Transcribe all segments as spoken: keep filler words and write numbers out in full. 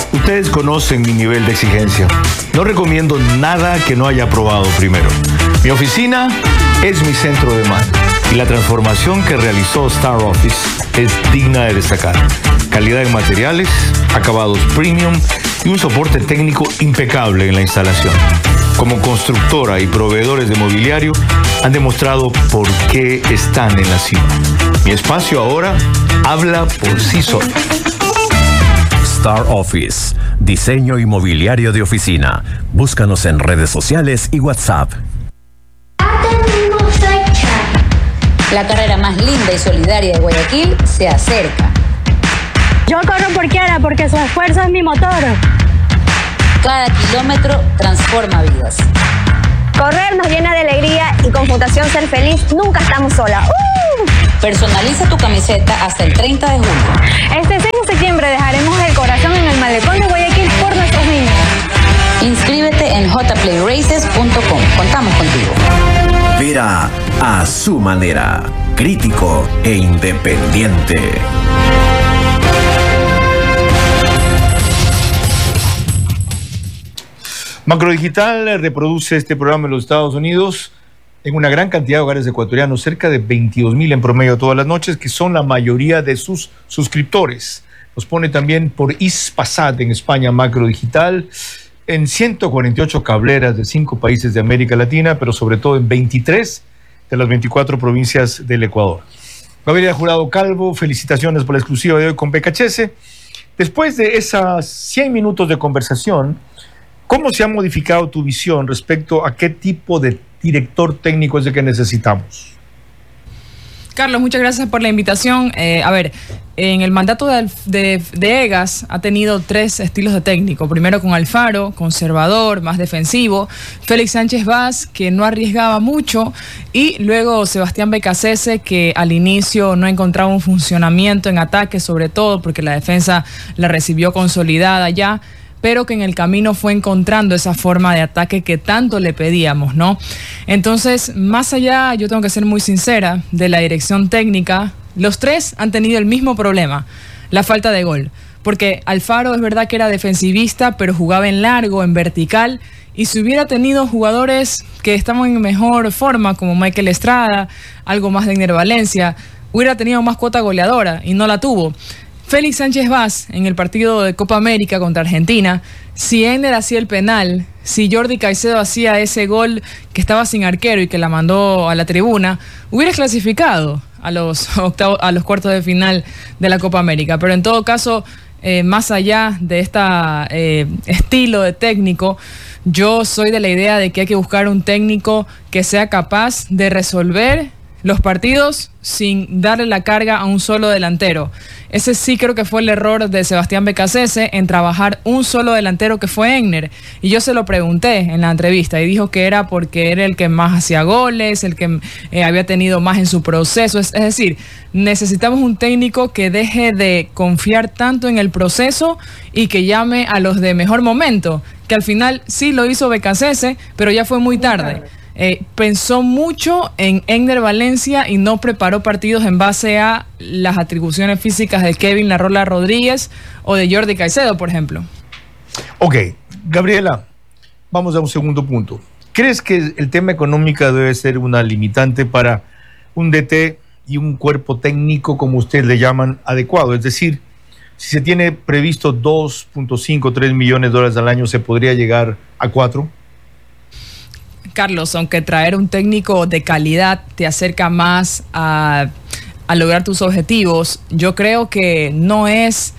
Ustedes conocen mi nivel de exigencia. No recomiendo nada que no haya probado primero. Mi oficina es mi centro de mando y la transformación que realizó Star Office es digna de destacar. Calidad en materiales, acabados premium y un soporte técnico impecable en la instalación. Como constructora y proveedores de mobiliario han demostrado por qué están en la cima. Mi espacio ahora habla por sí solo. Star Office, diseño inmobiliario de oficina. Búscanos en redes sociales y WhatsApp. La carrera más linda y solidaria de Guayaquil se acerca. Yo corro por Kiara porque su esfuerzo es mi motor. Cada kilómetro transforma vidas. Correr nos llena de alegría y con Fundación Ser Feliz nunca estamos solas. ¡Uh! Personaliza tu camiseta hasta el treinta de julio. Este seis de septiembre dejaremos el corazón en el malecón de Guayaquil por nuestros niños. Inscríbete en j play races punto com. Contamos contigo. Vera a su manera, crítico e independiente. Macrodigital reproduce este programa en los Estados Unidos en una gran cantidad de hogares ecuatorianos, cerca de veintidós mil en promedio todas las noches, que son la mayoría de sus suscriptores. Nos pone también por Hispasat en España Macrodigital, en ciento cuarenta y ocho cableras de cinco países de América Latina, pero sobre todo en veintitrés de las veinticuatro provincias del Ecuador. Gabriela Jurado Calvo, felicitaciones por la exclusiva de hoy con B K H S. Después de esas cien minutos de conversación, ¿cómo se ha modificado tu visión respecto a qué tipo de director técnico es el que necesitamos? Carlos, muchas gracias por la invitación. Eh, a ver, en el mandato de, de, de Egas ha tenido tres estilos de técnico. Primero con Alfaro, conservador, más defensivo. Félix Sánchez Vaz, que no arriesgaba mucho. Y luego Sebastián Becasese, que al inicio no encontraba un funcionamiento en ataque, sobre todo porque la defensa la recibió consolidada ya, pero que en el camino fue encontrando esa forma de ataque que tanto le pedíamos, ¿no? Entonces, más allá, yo tengo que ser muy sincera, de la dirección técnica, los tres han tenido el mismo problema, la falta de gol. Porque Alfaro es verdad que era defensivista, pero jugaba en largo, en vertical, y si hubiera tenido jugadores que estaban en mejor forma, como Michael Estrada, algo más de Egner Valencia, hubiera tenido más cuota goleadora, y no la tuvo. Félix Sánchez Vaz, en el partido de Copa América contra Argentina, si Egner hacía el penal, si Jordi Caicedo hacía ese gol que estaba sin arquero y que la mandó a la tribuna, hubiera clasificado a los, octavos, a los cuartos de final de la Copa América. Pero en todo caso, eh, más allá de este eh, estilo de técnico, yo soy de la idea de que hay que buscar un técnico que sea capaz de resolver los partidos sin darle la carga a un solo delantero. Ese sí creo que fue el error de Sebastián Becasese en trabajar un solo delantero, que fue Egner. Y yo se lo pregunté en la entrevista y dijo que era porque era el que más hacía goles, el que eh, había tenido más en su proceso. Es, es decir, necesitamos un técnico que deje de confiar tanto en el proceso y que llame a los de mejor momento, que al final sí lo hizo Becasese, pero ya fue muy tarde. Eh, pensó mucho en Egner Valencia y no preparó partidos en base a las atribuciones físicas de Kevin La Rola Rodríguez o de Jordi Caicedo, por ejemplo. Ok, Gabriela, vamos a un segundo punto. ¿Crees que el tema económico debe ser una limitante para un D T y un cuerpo técnico, como ustedes le llaman, adecuado? Es decir, si se tiene previsto dos punto cinco, tres millones de dólares al año, ¿se podría llegar a cuatro? Carlos, aunque traer un técnico de calidad te acerca más a, a lograr tus objetivos, yo creo que no es,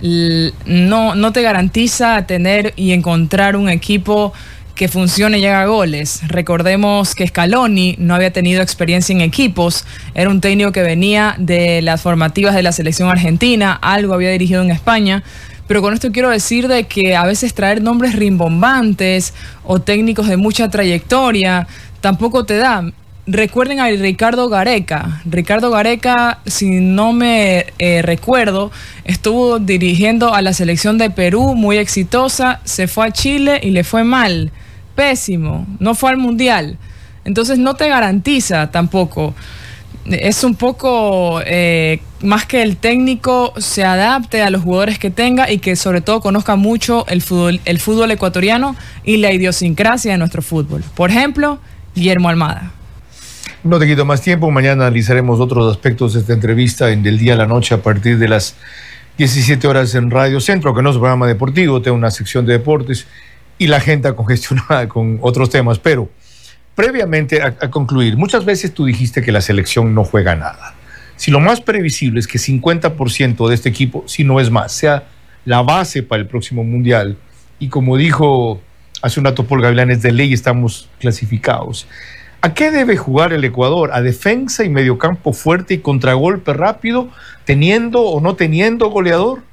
no, no te garantiza tener y encontrar un equipo que funcione y haga goles. Recordemos que Scaloni no había tenido experiencia en equipos, era un técnico que venía de las formativas de la selección argentina, algo había dirigido en España. Pero con esto quiero decir de que a veces traer nombres rimbombantes o técnicos de mucha trayectoria tampoco te da. Recuerden a Ricardo Gareca. Ricardo Gareca, si no me eh, recuerdo, estuvo dirigiendo a la selección de Perú, muy exitosa, se fue a Chile y le fue mal, pésimo, no fue al Mundial. Entonces no te garantiza tampoco. es un poco eh, más que el técnico se adapte a los jugadores que tenga y que sobre todo conozca mucho el fútbol, el fútbol ecuatoriano y la idiosincrasia de nuestro fútbol. Por ejemplo, Guillermo Almada. No te quito más tiempo, mañana analizaremos otros aspectos de esta entrevista en Del Día a la Noche a partir de las diecisiete horas en Radio Centro, que no es un programa deportivo, tiene una sección de deportes y la agenda congestionada con otros temas. Pero previamente a, a concluir, muchas veces tú dijiste que la selección no juega nada. Si lo más previsible es que cincuenta por ciento de este equipo, si no es más, sea la base para el próximo Mundial, y como dijo hace un rato Paul Gavilanes, de ley estamos clasificados. ¿A qué debe jugar el Ecuador? ¿A defensa y mediocampo fuerte y contragolpe rápido, teniendo o no teniendo goleador?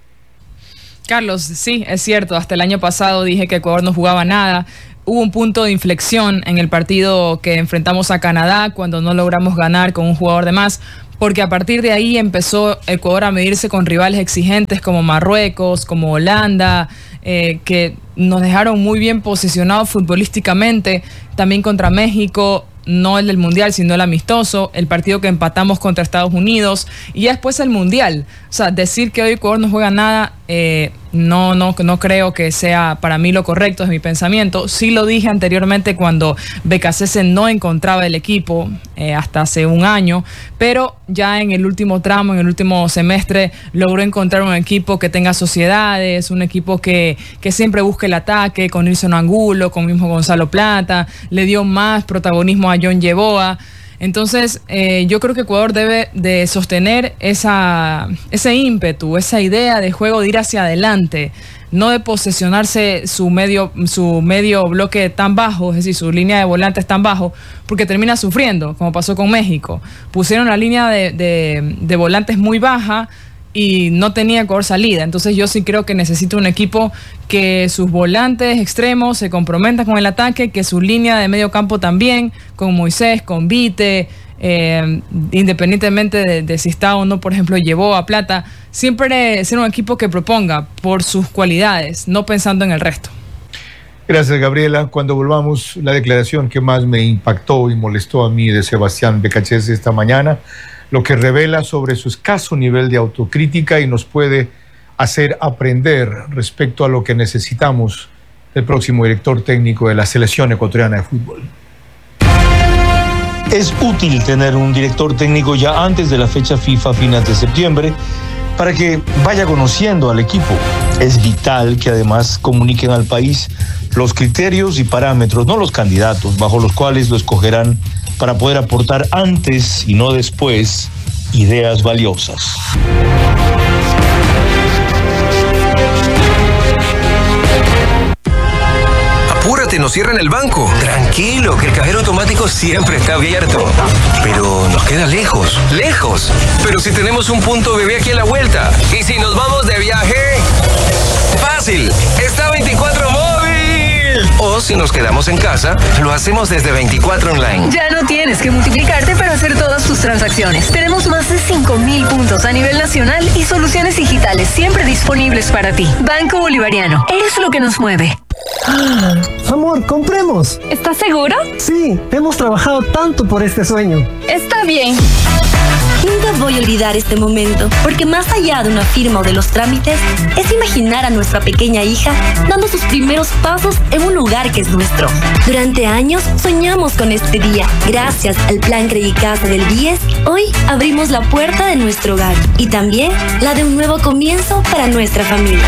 Carlos, sí, es cierto. Hasta el año pasado dije que Ecuador no jugaba nada. Hubo un punto de inflexión en el partido que enfrentamos a Canadá cuando no logramos ganar con un jugador de más, porque a partir de ahí empezó Ecuador a medirse con rivales exigentes como Marruecos, como Holanda, eh, que nos dejaron muy bien posicionados futbolísticamente, también contra México, no el del Mundial, sino el amistoso, el partido que empatamos contra Estados Unidos, y después el Mundial. O sea, decir que hoy Ecuador no juega nada, eh, no, no, no creo que sea para mí lo correcto, es mi pensamiento. Sí lo dije anteriormente cuando Becasese no encontraba el equipo, eh, hasta hace un año, pero ya en el último tramo, en el último semestre, logró encontrar un equipo que tenga sociedades, un equipo que, que siempre busque el ataque, con Nilson Angulo, con mismo Gonzalo Plata, le dio más protagonismo a John Yeboah. Entonces, eh, yo creo que Ecuador debe de sostener esa, ese ímpetu, esa idea de juego de ir hacia adelante, no de posesionarse su medio, su medio bloque tan bajo, es decir, su línea de volantes tan bajo, porque termina sufriendo, como pasó con México. Pusieron la línea de, de, de volantes muy baja y no tenía Ecuador salida. Entonces yo sí creo que necesita un equipo que sus volantes extremos se comprometan con el ataque, que su línea de medio campo también, con Moisés, con Vite, eh, independientemente de, de si está o no, por ejemplo, llevó a Plata, siempre ser un equipo que proponga por sus cualidades, no pensando en el resto. Gracias, Gabriela. Cuando volvamos, la declaración que más me impactó y molestó a mí de Sebastián Becasese esta mañana, lo que revela sobre su escaso nivel de autocrítica y nos puede hacer aprender respecto a lo que necesitamos del próximo director técnico de la selección ecuatoriana de fútbol. Es útil tener un director técnico ya antes de la fecha FIFA a fines de septiembre para que vaya conociendo al equipo. Es vital que además comuniquen al país los criterios y parámetros, no los candidatos, bajo los cuales lo escogerán para poder aportar antes y no después ideas valiosas. Apúrate, nos cierran el banco. Tranquilo, que el cajero automático siempre está abierto. Pero nos queda lejos, lejos. Pero si tenemos un punto bebé aquí a la vuelta. ¿Y si nos vamos de viaje? Fácil, está veinticuatro móvil. O si nos quedamos en casa, lo hacemos desde veinticuatro online. Ya no tienes que multiplicarte para hacer todas tus transacciones. Tenemos más de cinco mil puntos a nivel nacional y soluciones digitales siempre disponibles para ti. Banco Bolivariano, es lo que nos mueve. Ah, amor, compremos. ¿Estás seguro? Sí, hemos trabajado tanto por este sueño. Está bien. Nunca voy a olvidar este momento, porque más allá de una firma o de los trámites, es imaginar a nuestra pequeña hija dando sus primeros pasos en un lugar que es nuestro. Durante años soñamos con este día. Gracias al Plan Credicasa del D I E S, hoy abrimos la puerta de nuestro hogar y también la de un nuevo comienzo para nuestra familia.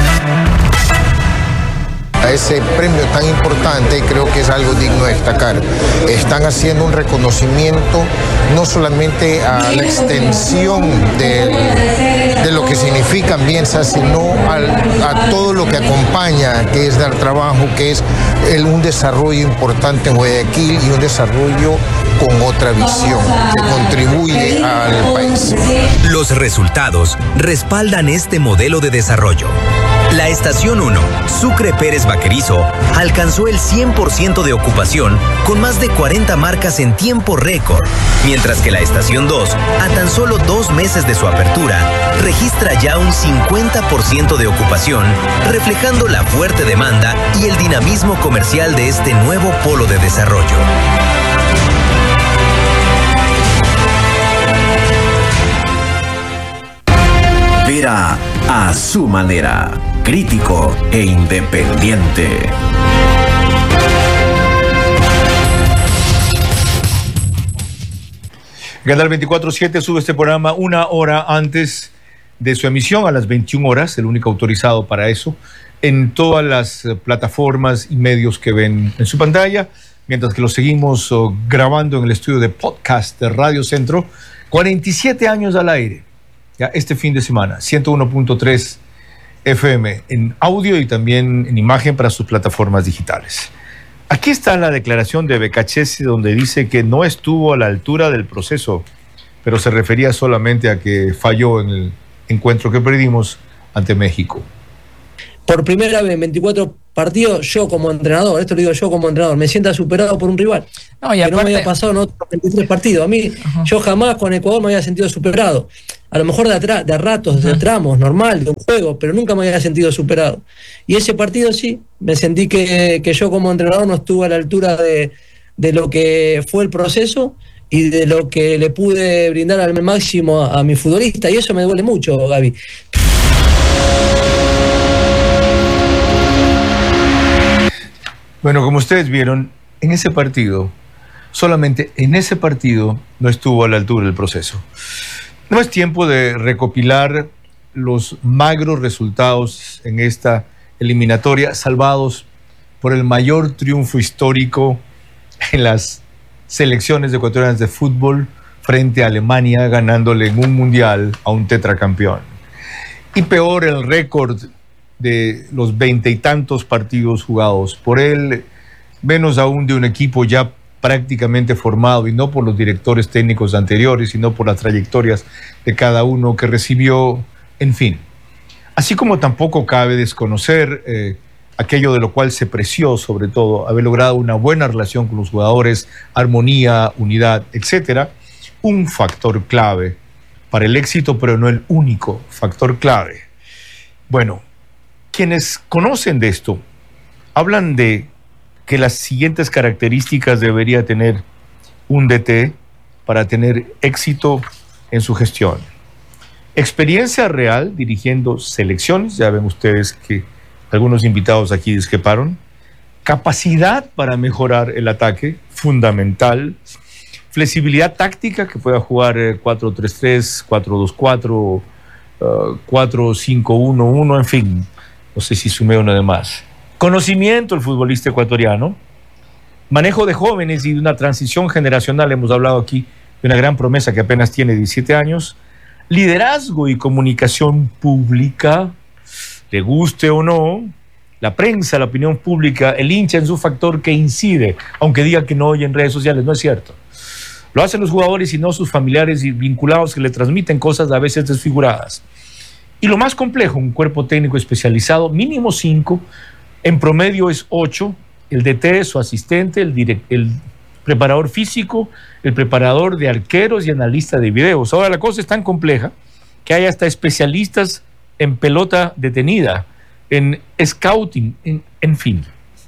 A ese premio tan importante, creo que es algo digno de destacar. Están haciendo un reconocimiento no solamente a la extensión de, de lo que significa Ambienza, sino al, a todo lo que acompaña, que es dar trabajo, que es el, un desarrollo importante en Guayaquil y un desarrollo con otra visión que contribuye al país. Los resultados respaldan este modelo de desarrollo. La Estación uno, Sucre Pérez Vaquerizo, alcanzó el cien por ciento de ocupación con más de cuarenta marcas en tiempo récord, mientras que la Estación dos, a tan solo dos meses de su apertura, registra ya un cincuenta por ciento de ocupación, reflejando la fuerte demanda y el dinamismo comercial de este nuevo polo de desarrollo. opera a su manera, crítico e independiente. Canal veinticuatro siete sube este programa una hora antes de su emisión, a las veintiuna horas, el único autorizado para eso, en todas las plataformas y medios que ven en su pantalla, mientras que lo seguimos oh, grabando en el estudio de podcast de Radio Centro. cuarenta y siete años al aire, ya este fin de semana, ciento uno punto tres F M en audio y también en imagen para sus plataformas digitales. Aquí está la declaración de Becachese, donde dice que no estuvo a la altura del proceso, pero se refería solamente a que falló en el encuentro que perdimos ante México. Por primera vez en veinticuatro partidos, yo como entrenador, esto lo digo yo como entrenador, me sienta superado por un rival. No, y que aparte, no me había pasado en otros veintitrés partidos. A mí, uh-huh. yo jamás con Ecuador me había sentido superado. A lo mejor de, atrás, de ratos, de tramos, normal, de un juego, pero nunca me había sentido superado. Y ese partido sí, me sentí que, que yo como entrenador no estuve a la altura de, de lo que fue el proceso y de lo que le pude brindar al máximo a, a mi futbolista. Y eso me duele mucho, Gaby. Bueno, como ustedes vieron, en ese partido, solamente en ese partido no estuvo a la altura del proceso. No es tiempo de recopilar los magros resultados en esta eliminatoria, salvados por el mayor triunfo histórico en las selecciones ecuatorianas de fútbol frente a Alemania, ganándole en un mundial a un tetracampeón. Y peor, el récord de los veinte y tantos partidos jugados por él, menos aún de un equipo ya prácticamente formado, y no por los directores técnicos anteriores, sino por las trayectorias de cada uno que recibió, en fin. Así como tampoco cabe desconocer eh, aquello de lo cual se preció, sobre todo, haber logrado una buena relación con los jugadores, armonía, unidad, etcétera, un factor clave para el éxito, pero no el único factor clave. Bueno, quienes conocen de esto hablan de que las siguientes características debería tener un D T para tener éxito en su gestión. Experiencia real dirigiendo selecciones, ya ven ustedes que algunos invitados aquí discreparon. Capacidad para mejorar el ataque, fundamental. Flexibilidad táctica, que pueda jugar cuatro tres tres, cuatro dos cuatro, cuatro cinco uno uno, en fin, no sé si sumé uno de más. Conocimiento del futbolista ecuatoriano, manejo de jóvenes y de una transición generacional, hemos hablado aquí de una gran promesa que apenas tiene diecisiete años, liderazgo y comunicación pública, le guste o no, la prensa, la opinión pública, el hincha en su factor que incide, aunque diga que no oye en redes sociales, no es cierto. Lo hacen los jugadores y no sus familiares y vinculados que le transmiten cosas a veces desfiguradas. Y lo más complejo, un cuerpo técnico especializado, mínimo cinco, en promedio es ocho, el D T, su asistente, el, direct, el preparador físico, el preparador de arqueros y analista de videos. Ahora la cosa es tan compleja que hay hasta especialistas en pelota detenida, en scouting, en, en fin.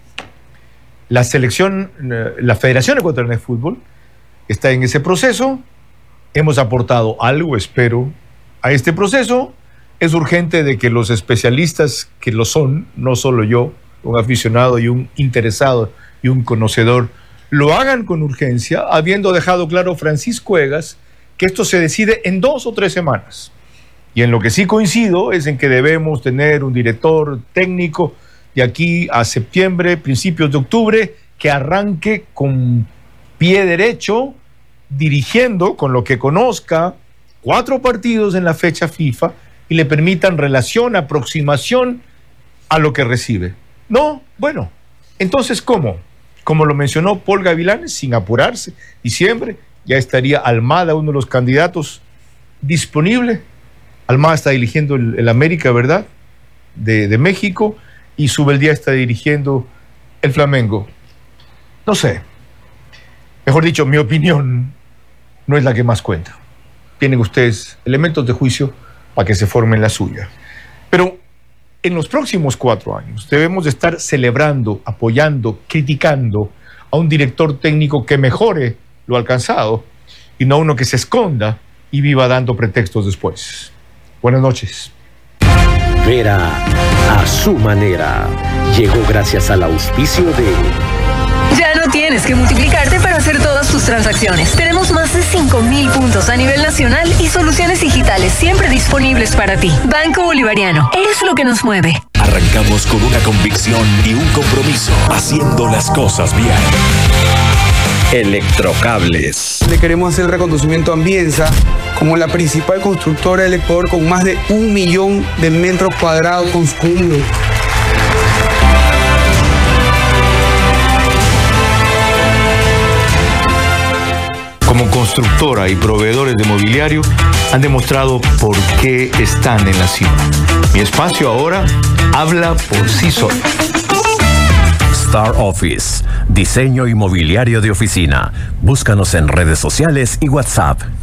La selección, la Federación Ecuatoriana de Fútbol está en ese proceso. Hemos aportado algo, espero, a este proceso. Es urgente de que los especialistas que lo son, no solo yo, un aficionado y un interesado y un conocedor, lo hagan con urgencia, habiendo dejado claro Francisco Egas que esto se decide en dos o tres semanas. Y en lo que sí coincido es en que debemos tener un director técnico de aquí a septiembre, principios de octubre, que arranque con pie derecho, dirigiendo con lo que conozca cuatro partidos en la fecha FIFA y le permitan relación, aproximación a lo que recibe. No, bueno, entonces ¿cómo? Como lo mencionó Paul Gavilanes, sin apurarse, diciembre, ya estaría Almada, uno de los candidatos, disponible. Almada está dirigiendo el, el América, ¿verdad?, de, de México, y Subeldía está dirigiendo el Flamengo. No sé, mejor dicho, mi opinión no es la que más cuenta. Tienen ustedes elementos de juicio para que se formen la suya. Pero en los próximos cuatro años debemos de estar celebrando, apoyando, criticando a un director técnico que mejore lo alcanzado y no uno que se esconda y viva dando pretextos después. Buenas noches. Vera a su manera. Llegó gracias al auspicio de... Ya no tienes que multiplicarte para hacer todas tus transacciones. Tenemos más de cinco mil puntos a nivel nacional y soluciones digitales siempre disponibles para ti. Banco Bolivariano, es lo que nos mueve. Arrancamos con una convicción y un compromiso, haciendo las cosas bien. Electrocables. Le queremos hacer el reconocimiento a Ambienza como la principal constructora del Ecuador con más de un millón de metros cuadrados construidos. Como constructora y proveedores de mobiliario han demostrado por qué están en la cima. Mi espacio ahora habla por sí solo. Star Office, diseño y mobiliario de oficina. Búscanos en redes sociales y WhatsApp.